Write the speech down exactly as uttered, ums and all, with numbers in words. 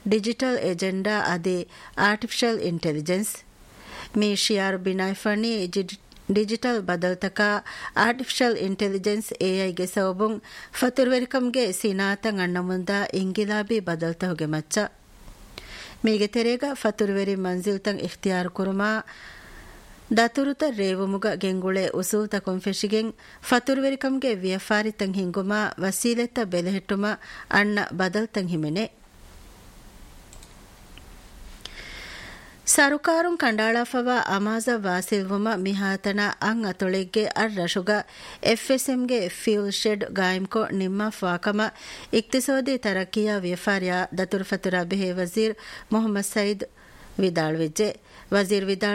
digital agenda ಅದಿ artificial intelligence me ಶಿಯಾರ್ ಬಿನೈಫನಿ digital ಬದಲ್ತಕ artificial intelligence ಎಐಗೆ ಸವಬುಂ ಫತುರ್ವೆರಿಕಂಗೆ ಸಿನಾತಂ ಅಣ್ಣಮುಂದ ಇಂಗಿಲಾಬಿ ಬದಲ್ತ ಹೊಗೆ ಮಚ್ಚ ಮೀಗೆ ತೆರೆಗ ಫತುರ್ವೆರಿ ಮಂಜಿಲ್ತಂ ಇಖ್ತಿಯಾರ್ ಕುರುಮಾ ದತುರುತ ರೇವುಮುಗ ಗೆಂಗುಳೆ ಉಸೂತ ಕೊಂಫೆಶಿಗೆಂ ಫತುರ್ವೆರಿಕಂಗೆ ವಿಯಫಾರಿತಂ ಹಿಂಗುಮ ವಸೀಲೆತ್ತ ಬೆಲೆಹೆಟ್ಟುಮ ಅಣ್ಣ ಬದಲ್ತಂ ಹಿಮೆನೆ ಸರುಕಾರುಂ ಕಂಡಾಳಾಫವಾ ಅಮಾಜ ವಾಸಿಲ್ವುಮ ಮಿಹಾತನ ಅಂ ಅತೊಳೆಗ್ಗೆ ಅರ್ ರಶುಗ ಎಫ್ಎಸ್ಎಂಗೆ ಫ್ಯೂಲ್ ಶೆಡ್ ಗಾಯಂಕೊ ನಿಮ್ಮ ಫಾಕಮ ಇಕ್ತಿಸೋದಿ ತರಕಿಯಾ ವಿಯಫಾರಿಯಾ ದತುರ್ ಫತುರಾ ಬೆಹೆ ವಜೀರ್ ಮೊಹಮ್ಮದ್ ಸೈದ್ ವಿದಾಳ್ವೆಜ್ಜೆ ವಜೀರ್ ವಿದಾಳ್